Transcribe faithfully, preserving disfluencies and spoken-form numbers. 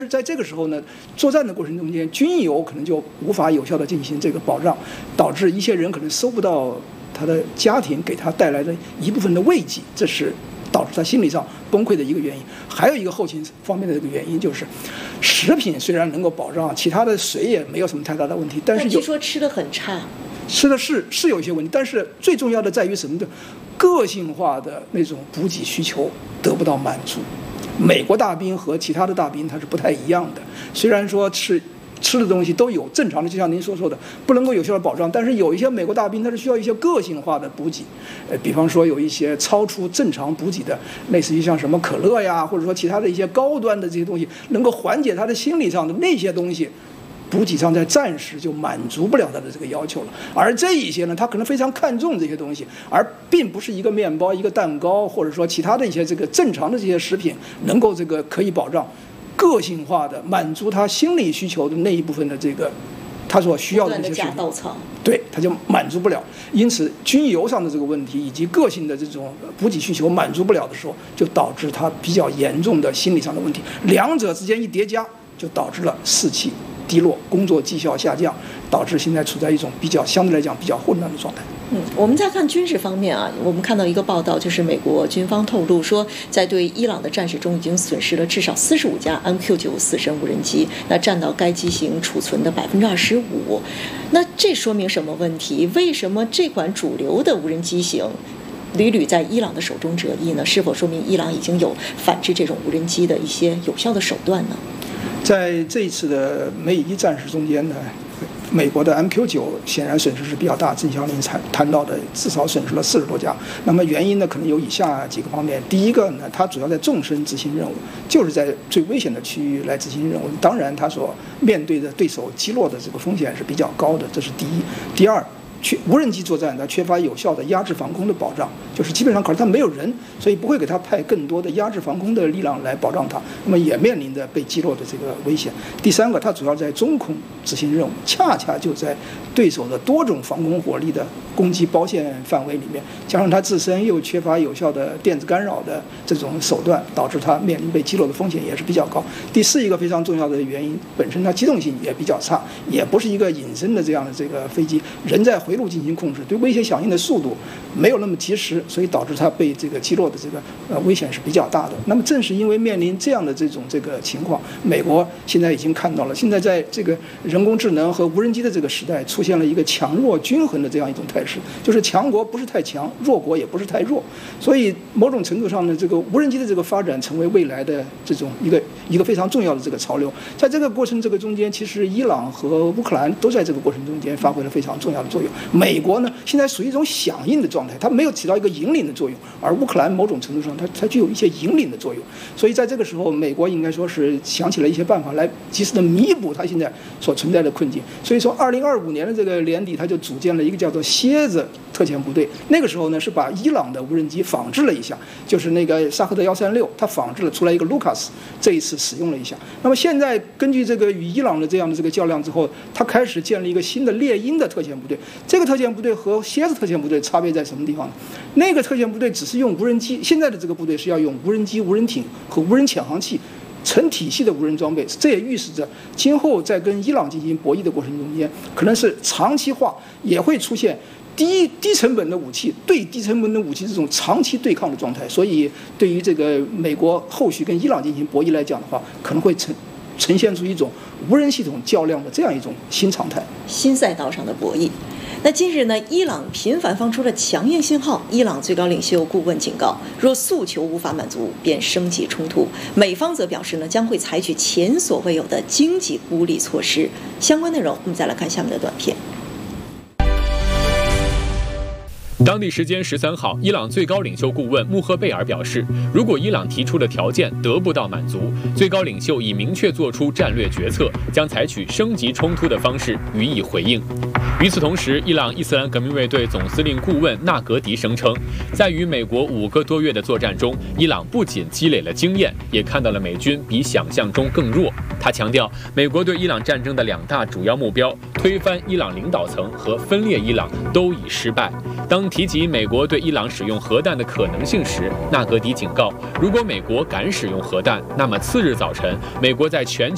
在这个时候呢，作战的过程中间，军油可能就无法有效的进行这个保障，导致一些人可能收不到他的家庭给他带来的一部分的慰藉，这是导致他心理上崩溃的一个原因。还有一个后勤方面的这个原因就是，食品虽然能够保障，其他的水也没有什么太大的问题，但是有据说吃的很差， 吃的是是有一些问题，但是最重要的在于什么呢？个性化的那种补给需求得不到满足。美国大兵和其他的大兵它是不太一样的，虽然说吃吃的东西都有正常的，就像您所说的，不能够有效的保障，但是有一些美国大兵它是需要一些个性化的补给，呃，比方说有一些超出正常补给的，类似于像什么可乐呀，或者说其他的一些高端的这些东西，能够缓解他的心理上的那些东西。补给上在暂时就满足不了他的这个要求了，而这一些呢，他可能非常看重这些东西，而并不是一个面包、一个蛋糕，或者说其他的一些这个正常的这些食品能够这个可以保障个性化的满足他心理需求的那一部分的这个他所需要的一些食品，对，他就满足不了。因此，军油上的这个问题以及个性的这种补给需求满足不了的时候，就导致他比较严重的心理上的问题，两者之间一叠加，就导致了士气低落，工作绩效下降，导致现在处在一种比较相对来讲比较混乱的状态。 嗯，我们再看军事方面啊，我们看到一个报道，就是美国军方透露说，在对伊朗的战事中已经损失了至少四十五架 M Q 九 四神无人机，那占到该机型储存的百分之二十五。那这说明什么问题？为什么这款主流的无人机型屡屡在伊朗的手中折翼呢？是否说明伊朗已经有反制这种无人机的一些有效的手段呢？ 在这一次的美伊战事中间呢，美国的 M Q 九 显然损失是比较大，郑晓林谈谈到的至少损失了四十多架。那么原因呢，可能有以下几个方面。第一个呢，它主要在纵深执行任务，就是在最危险的区域来执行任务。当然，它所面对的对手击落的这个风险是比较高的，这是第一。第二，缺无人机作战，它缺乏有效的压制防空的保障，就是基本上考虑它没有人，所以不会给它派更多的压制防空的力量来保障它，那么也面临着被击落的这个危险。第三个，它主要在中空执行任务，恰恰就在对手的多种防空火力的攻击包线范围里面，加上它自身又缺乏有效的电子干扰的这种手段，导致它面临被击落的风险也是比较高。第四一个非常重要的原因，本身它机动性也比较差，也不是一个隐身的这样的这个飞机，人在回路进行控制，对威胁响应的速度没有那么及时，所以导致它被这个击落的这个呃危险是比较大的。那么正是因为面临这样的这种这个情况，美国现在已经看到了，现在在这个人工智能和无人机的这个时代，出现了一个强弱均衡的这样一种态势，就是强国不是太强，弱国也不是太弱。所以某种程度上呢，这个无人机的这个发展成为未来的这种一个一个非常重要的这个潮流。在这个过程这个中间，其实伊朗和乌克兰都在这个过程中间发挥了非常重要的作用。美国呢，现在属于一种响应的状态，它没有起到一个引领的作用，而乌克兰某种程度上它它具有一些引领的作用。所以在这个时候，美国应该说是想起了一些办法来及时的弥补它现在所存在的困境。所以说，二零二五年的这个年底，它就组建了一个叫做蝎子特遣部队。那个时候呢，是把伊朗的无人机仿制了一下，就是那个沙赫德幺三六，它仿制了出来一个卢卡斯，这一次使用了一下。那么现在根据这个与伊朗的这样的这个较量之后，它开始建立一个新的猎鹰的特遣部队。这个特遣部队和蝎子特遣部队差别在什么地方呢？那个特遣部队只是用无人机，现在的这个部队是要用无人机、无人艇和无人潜航器成体系的无人装备。这也预示着今后在跟伊朗进行博弈的过程中间，可能是长期化，也会出现低低成本的武器对低成本的武器这种长期对抗的状态。所以对于这个美国后续跟伊朗进行博弈来讲的话，可能会呈呈现出一种无人系统较量的这样一种新常态， 新赛道上的博弈。那近日呢，伊朗频繁放出了强硬信号，伊朗最高领袖顾问警告，若诉求无法满足，便升级冲突。美方则表示呢，将会采取前所未有的经济孤立措施。相关内容，我们再来看下面的短片。 当地时间十三号，伊朗最高领袖顾问穆赫贝尔表示，如果伊朗提出的条件得不到满足，最高领袖已明确做出战略决策，将采取升级冲突的方式予以回应。与此同时，伊朗伊斯兰革命卫队总司令顾问纳格迪声称，在与美国五个多月的作战中，伊朗不仅积累了经验，也看到了美军比想象中更弱。他强调，美国对伊朗战争的两大主要目标——推翻伊朗领导层和分裂伊朗——都已失败。当提及美国对伊朗使用核弹的可能性时，纳格迪警告，如果美国敢使用核弹，那么次日早晨，美国在全球